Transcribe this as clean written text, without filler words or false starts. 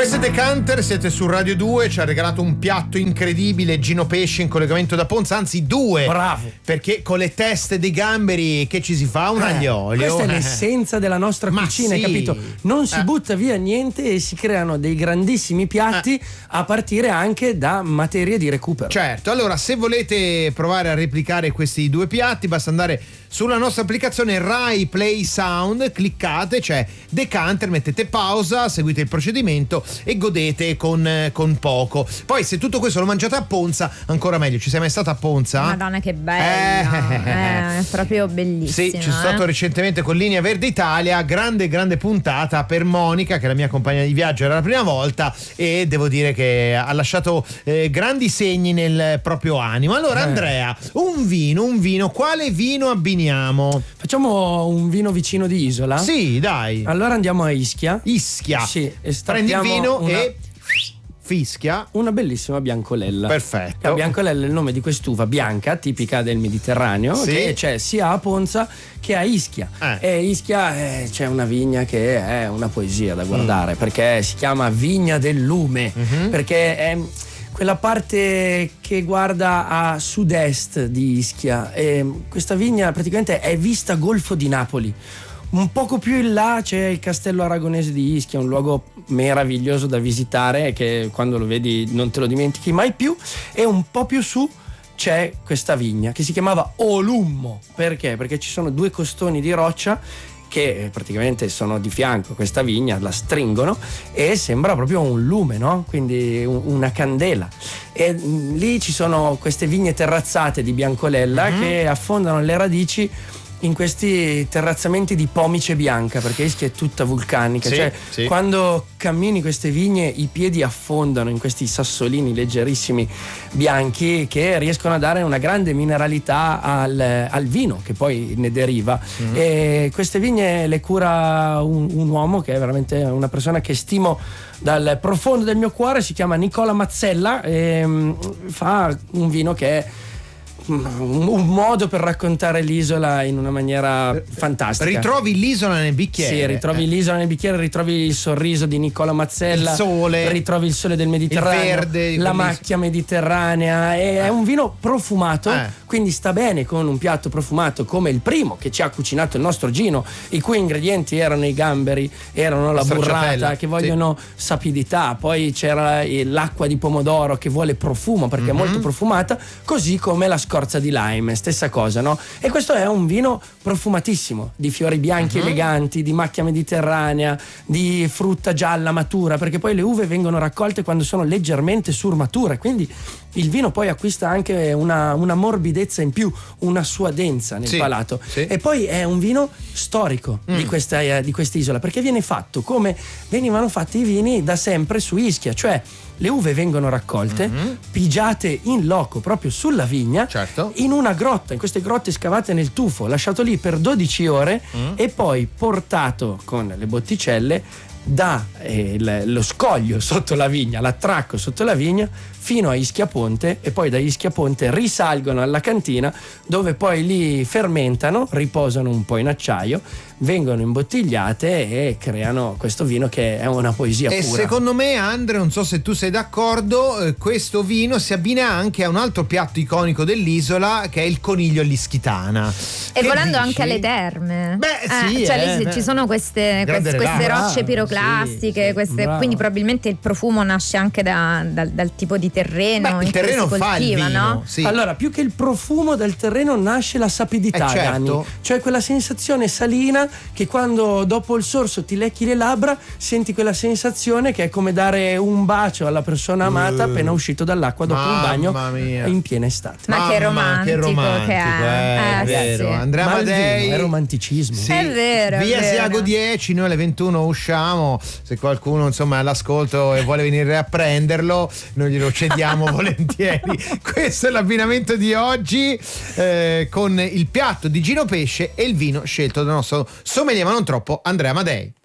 Questo è Decanter, siete su Radio 2, ci ha regalato un piatto incredibile, Gino Pesce in collegamento da Ponza, anzi due. Bravo. Perché con le teste dei gamberi che ci si fa? Un aglio olio. Questa è l'essenza della nostra cucina, sì. capito? Non si butta via niente e si creano dei grandissimi piatti a partire anche da materie di recupero. Certo, allora se volete provare a replicare questi due piatti basta andare sulla nostra applicazione Rai Play Sound, cliccate, c'è Decanter, mettete pausa, seguite il procedimento e godete con poco. Poi se tutto questo lo mangiate a Ponza, ancora meglio. Ci sei mai stata a Ponza? Madonna che bella, è proprio bellissima. Sì, ci sono stato recentemente con Linea Verde Italia, grande puntata per Monica, che è la mia compagna di viaggio, era la prima volta e devo dire che ha lasciato grandi segni nel proprio animo. Allora Andrea, un vino, quale vino abbiniamo? Facciamo un vino vicino di Isola? Sì, dai. Allora andiamo a Ischia. Sì, e prendi il vino e fischia una bellissima biancolella. Perfetto. La biancolella è il nome di quest'uva bianca tipica del Mediterraneo, sì, che c'è sia a Ponza che a Ischia. E Ischia c'è una vigna che è una poesia da guardare, perché si chiama Vigna del Lume, perché è quella parte che guarda a sud-est di Ischia, e questa vigna praticamente è vista Golfo di Napoli. Un poco più in là c'è il Castello Aragonese di Ischia, un luogo meraviglioso da visitare che quando lo vedi non te lo dimentichi mai più, e un po' più su c'è questa vigna che si chiamava Olummo. Perché? Perché ci sono due costoni di roccia che praticamente sono di fianco a questa vigna, la stringono e sembra proprio un lume, no? Quindi una candela. E lì ci sono queste vigne terrazzate di biancolella che affondano le radici in questi terrazzamenti di pomice bianca, perché Ischia è tutta vulcanica, quando cammini queste vigne i piedi affondano in questi sassolini leggerissimi bianchi che riescono a dare una grande mineralità al vino che poi ne deriva. E queste vigne le cura un uomo che è veramente una persona che stimo dal profondo del mio cuore, si chiama Nicola Mazzella, e fa un vino che è un modo per raccontare l'isola in una maniera fantastica. Ritrovi l'isola nel bicchiere. Sì, ritrovi l'isola nel bicchiere, ritrovi il sorriso di Nicola Mazzella, il sole, ritrovi il sole del Mediterraneo, il verde, la macchia mediterranea. È un vino profumato, quindi sta bene con un piatto profumato come il primo che ci ha cucinato il nostro Gino, i cui ingredienti erano i gamberi, erano la burrata che vogliono sapidità, poi c'era l'acqua di pomodoro che vuole profumo perché è molto profumata, così come la scorza di lime, stessa cosa, no? E questo è un vino profumatissimo, di fiori bianchi eleganti, di macchia mediterranea, di frutta gialla matura, perché poi le uve vengono raccolte quando sono leggermente surmature, quindi il vino poi acquista anche una morbidezza in più, una suadenza nel palato. E poi è un vino storico di quest'isola, perché viene fatto come venivano fatti i vini da sempre su Ischia, cioè le uve vengono raccolte, pigiate in loco proprio sulla vigna, in una grotta, in queste grotte scavate nel tufo, lasciato lì per 12 ore e poi portato con le botticelle da lo scoglio sotto la vigna, l'attracco sotto la vigna, fino a Ischia Ponte, e poi da Ischia Ponte risalgono alla cantina, dove poi li fermentano, riposano un po' in acciaio, vengono imbottigliate e creano questo vino che è una poesia pura. E secondo me, Andre, non so se tu sei d'accordo, questo vino si abbina anche a un altro piatto iconico dell'isola, che è il coniglio all'ischitana. E volando anche alle terme. Lì ci sono queste rocce piroclastiche, quindi probabilmente il profumo nasce anche dal tipo di terreno il in terreno cui si coltiva, fa il vino, no? sì. Allora, più che il profumo del terreno nasce la sapidità, Dani. Cioè quella sensazione salina che quando dopo il sorso ti lecchi le labbra senti quella sensazione che è come dare un bacio alla persona amata appena uscito dall'acqua dopo un bagno in piena estate. Ma che romantico che è vero. Sì. Andrea Amadei, è romanticismo. Sì. È vero. Via è vero. Siago 10, noi alle 21 usciamo, se qualcuno insomma è all'ascolto e vuole venire a prenderlo noi glielo cediamo volentieri. Questo è l'abbinamento di oggi, con il piatto di Gino Pesce e il vino scelto dal nostro sommelier ma non troppo Andrea Amadei.